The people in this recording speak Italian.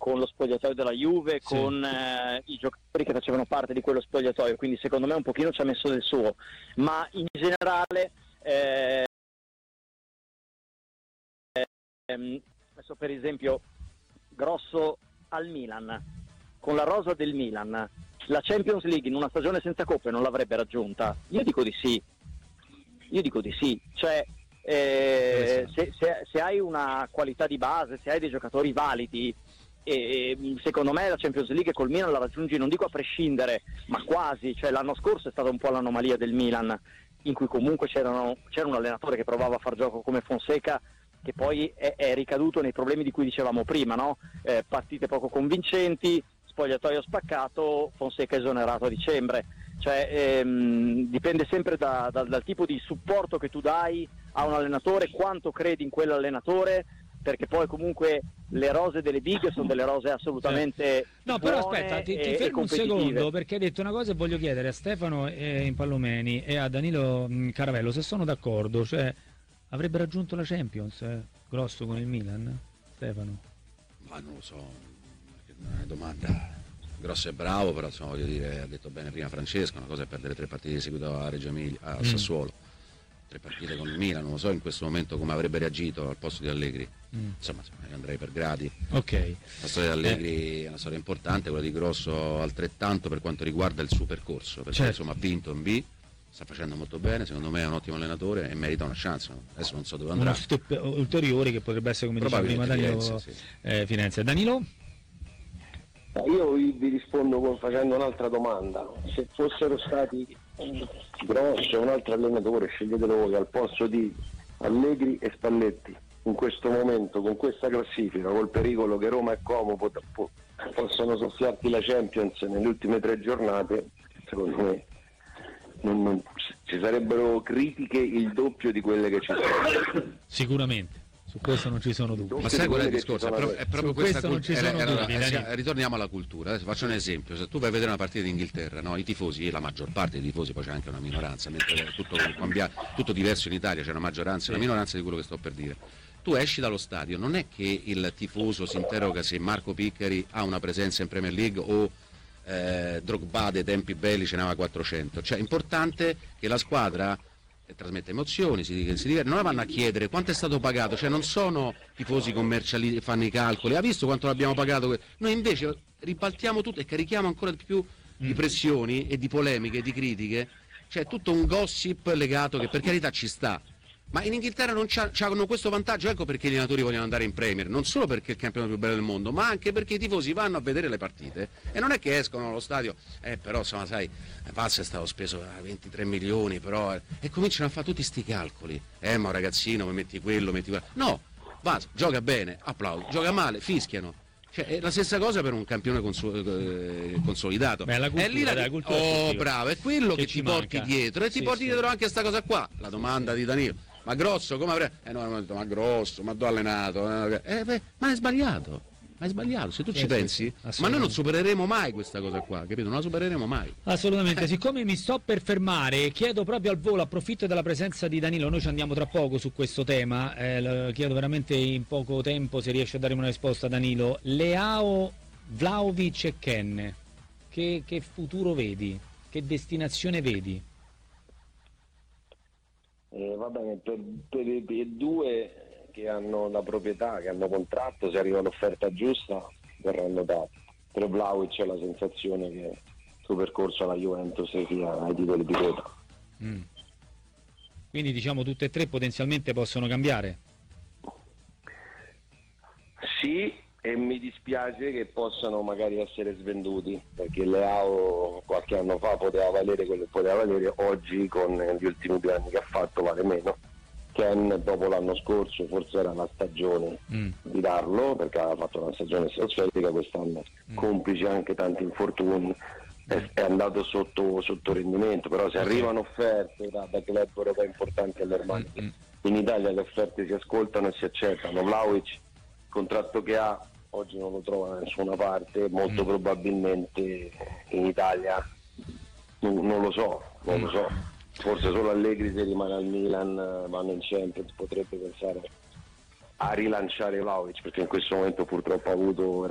con lo spogliatoio della Juve, Sì. con i giocatori che facevano parte di quello spogliatoio, quindi secondo me un pochino ci ha messo del suo, ma in generale adesso per esempio Grosso al Milan, con la rosa del Milan, la Champions League in una stagione senza coppe non l'avrebbe raggiunta? Io dico di sì, cioè se hai una qualità di base, se hai dei giocatori validi, secondo me la Champions League col Milan la raggiungi, non dico a prescindere, ma quasi. Cioè l'anno scorso è stata un po' l'anomalia del Milan, in cui comunque c'era un allenatore che provava a far gioco come Fonseca, che poi è ricaduto nei problemi di cui dicevamo prima, no? Partite poco convincenti, spogliatoio spaccato, Fonseca esonerato a dicembre. Cioè dipende sempre dal tipo di supporto che tu dai a un allenatore, quanto credi in quell'allenatore, perché poi comunque le rose delle big sono delle rose assolutamente no, buone, però aspetta, ti e fermo un competitive. secondo, perché hai detto una cosa e voglio chiedere a Stefano Impallomeni e a Danilo Caravello se sono d'accordo, cioè avrebbe raggiunto la Champions Grosso con il Milan, Stefano? Ma non lo so, perché non è una domanda. Grosso è bravo, però insomma, voglio dire, ha detto bene prima Francesco, una cosa è perdere 3 partite di seguito a Reggio Emilia, a Sassuolo, 3 partite con il Milan, non lo so in questo momento come avrebbe reagito al posto di Allegri. Insomma io andrei per gradi. Ok. La storia di Allegri è una storia importante, quella di Grosso altrettanto per quanto riguarda il suo percorso, perché Certo. insomma ha vinto in B, sta facendo molto bene, secondo me è un ottimo allenatore e merita una chance. Adesso non so dove andrà. Uno step ulteriore che potrebbe essere, come diceva prima Danilo, Firenze, Firenze. Danilo? Io vi rispondo facendo un'altra domanda. Se fossero stati Grosso o un altro allenatore, sceglietelo voi, al posto di Allegri e Spalletti, in questo momento, con questa classifica, col pericolo che Roma e Como possono soffiarti la Champions nelle ultime 3 giornate, secondo me non ci sarebbero critiche il doppio di quelle che ci sono. Sicuramente. Su questo non ci sono dubbi. Ma sai qual è il discorso? È proprio questa non ci sono dubbi. Ritorniamo alla cultura. Adesso faccio un esempio: se tu vai a vedere una partita d'Inghilterra, no? I tifosi, la maggior parte dei tifosi, poi c'è anche una minoranza, mentre è tutto diverso in Italia, c'è una maggioranza e una minoranza di quello che sto per dire. Tu esci dallo stadio, non è che il tifoso si interroga se Marco Piccheri ha una presenza in Premier League o Drogba dei tempi belli ce n'aveva 400. Cioè è importante che la squadra trasmette emozioni, si diverte. Non vanno a chiedere quanto è stato pagato, cioè non sono tifosi commerciali, fanno i calcoli, ha visto quanto l'abbiamo pagato? Noi invece ribaltiamo tutto e carichiamo ancora di più di pressioni e di polemiche e di critiche, cioè tutto un gossip legato che per carità ci sta, ma in Inghilterra non hanno questo vantaggio, ecco perché gli allenatori vogliono andare in Premier, non solo perché è il campionato più bello del mondo, ma anche perché i tifosi vanno a vedere le partite e non è che escono dallo stadio, però insomma sai, Pazza è stato speso 23 milioni, però e cominciano a fare tutti sti calcoli, ma un ragazzino, metti quello, no, va, gioca bene, applausi, gioca male, fischiano. Cioè, è la stessa cosa per un campione consolidato. Beh, la cultura, è lì la cultura bravo, è quello che ti porti manca dietro e ti porti dietro anche sta cosa qua. La domanda di Danilo: ma Grosso come avrebbe? No, hanno detto, ma Grosso, ma t'ho allenato. Ma è sbagliato. Ma è sbagliato, se tu ci pensi, ma noi non supereremo mai questa cosa qua, capito? Non la supereremo mai. Assolutamente, siccome mi sto per fermare, chiedo proprio al volo, approfitto della presenza di Danilo, noi ci andiamo tra poco su questo tema, chiedo veramente in poco tempo se riesce a darmi una risposta Danilo. Leao, Vlahovic e Ken, che futuro vedi? Che destinazione vedi? Va bene, per i due che hanno la proprietà, che hanno contratto, se arriva l'offerta giusta verranno dati. Per Vlahovic c'è la sensazione che il suo percorso alla Juventus sia ai titoli di coda. Quindi diciamo tutte e tre potenzialmente possono cambiare? Sì, e mi dispiace che possano magari essere svenduti, perché Leao qualche anno fa poteva valere quello che poteva valere, oggi con gli ultimi 2 anni che ha fatto vale meno. Ken dopo l'anno scorso forse era la stagione di darlo, perché aveva fatto una stagione stratosferica, quest'anno complici anche tanti infortuni, è andato sotto rendimento, però se arrivano offerte da club europei importanti all'Ermani, in Italia le offerte si ascoltano e si accettano. Vlahovic, il contratto che ha oggi non lo trova da nessuna parte, molto probabilmente in Italia non lo so. Forse solo Allegri, se rimane al Milan, vanno in Champions, potrebbe pensare a rilanciare Vlahovic, perché in questo momento purtroppo ha avuto